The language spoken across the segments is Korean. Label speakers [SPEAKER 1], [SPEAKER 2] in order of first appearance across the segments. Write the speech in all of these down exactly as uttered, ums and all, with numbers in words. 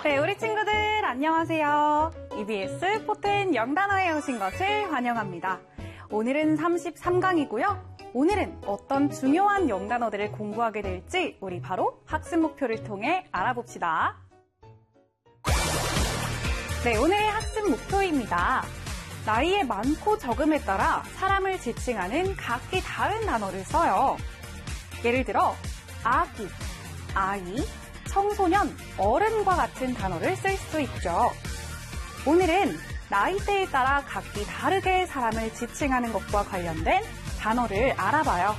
[SPEAKER 1] 네, 우리 친구들 안녕하세요. 이비에스 포텐 영단어에 오신 것을 환영합니다. 오늘은 삼십삼 강이고요. 오늘은 어떤 중요한 영단어들을 공부하게 될지 우리 바로 학습 목표를 통해 알아봅시다. 네, 오늘의 학습 목표입니다. 나이의 많고 적음에 따라 사람을 지칭하는 각기 다른 단어를 써요. 예를 들어 아기, 아이, 청소년, 어른과 같은 단어를 쓸 수 있죠. 오늘은 나이대에 따라 각기 다르게 사람을 지칭하는 것과 관련된 단어를 알아봐요.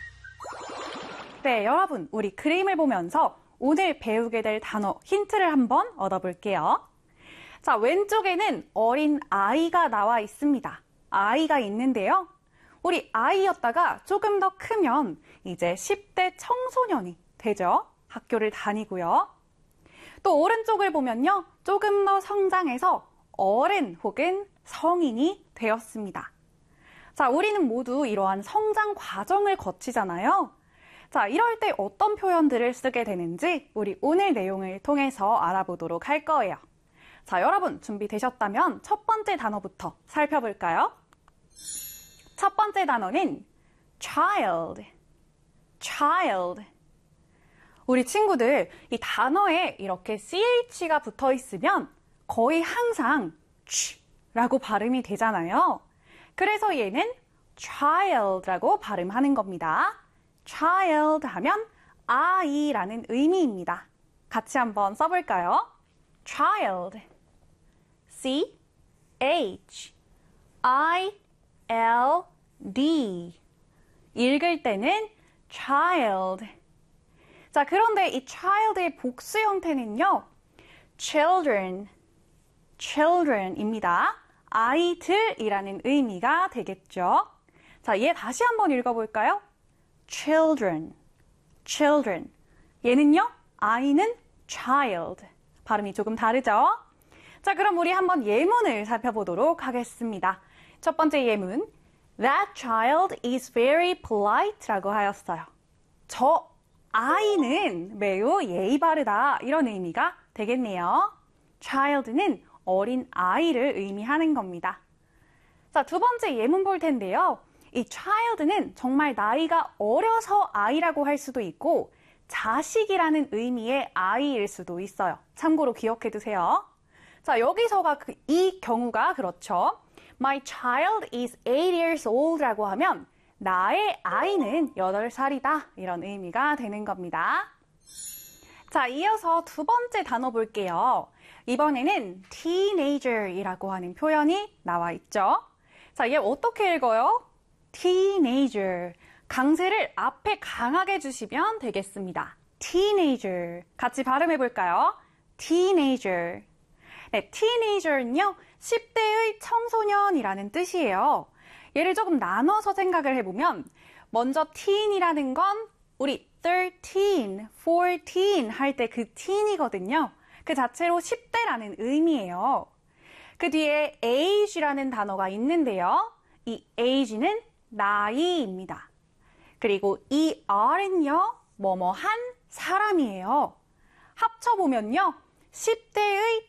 [SPEAKER 1] 네, 여러분, 우리 그림을 보면서 오늘 배우게 될 단어 힌트를 한번 얻어볼게요. 자, 왼쪽에는 어린 아이가 나와 있습니다. 아이가 있는데요. 우리 아이였다가 조금 더 크면 이제 십 대 청소년이 되죠. 학교를 다니고요. 또 오른쪽을 보면요. 조금 더 성장해서 어른 혹은 성인이 되었습니다. 자, 우리는 모두 이러한 성장 과정을 거치잖아요. 자, 이럴 때 어떤 표현들을 쓰게 되는지 우리 오늘 내용을 통해서 알아보도록 할 거예요. 자, 여러분 준비되셨다면 첫 번째 단어부터 살펴볼까요? 첫 번째 단어는 child, child. 우리 친구들, 이 단어에 이렇게 씨에이치가 붙어 있으면 거의 항상 치라고 발음이 되잖아요. 그래서 얘는 child라고 발음하는 겁니다. child 하면 아이라는 의미입니다. 같이 한번 써볼까요? child, C H I L D. 읽을 때는 child. 자, 그런데 이 child의 복수 형태는요, children, children입니다. 아이들이라는 의미가 되겠죠. 자, 얘 다시 한번 읽어볼까요? children, children. 얘는요, 아이는 child. 발음이 조금 다르죠? 자, 그럼 우리 한번 예문을 살펴보도록 하겠습니다. 첫 번째 예문, That child is very polite라고 하였어요. 저 아이는 매우 예의 바르다 이런 의미가 되겠네요. child는 어린 아이를 의미하는 겁니다. 자, 두 번째 예문 볼 텐데요. 이 child는 정말 나이가 어려서 아이라고 할 수도 있고 자식이라는 의미의 아이일 수도 있어요. 참고로 기억해 두세요. 자, 여기서가 그, 이 경우가 그렇죠. My child is eight years old 라고 하면 나의 아이는 여덟 살이다 이런 의미가 되는 겁니다. 자, 이어서 두 번째 단어 볼게요. 이번에는 teenager이라고 하는 표현이 나와 있죠. 자, 얘 어떻게 읽어요? teenager. 강세를 앞에 강하게 주시면 되겠습니다. teenager. 같이 발음해 볼까요? teenager. 네, teenager는요, 십 대의 청소년이라는 뜻이에요. 얘를 조금 나눠서 생각을 해보면, 먼저 teen이라는 건 우리 thirteen, fourteen 할 때 그 teen이거든요. 그 자체로 십 대라는 의미예요. 그 뒤에 age라는 단어가 있는데요. 이 age는 나이입니다. 그리고 이 R은요, 뭐뭐한 사람이에요. 합쳐보면요, 십 대의